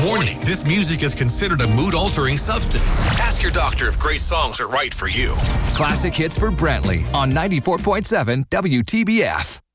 Warning, this music is considered a mood-altering substance. Ask your doctor if great songs are right for you. Classic hits for Brantley on 94.7 WTBF.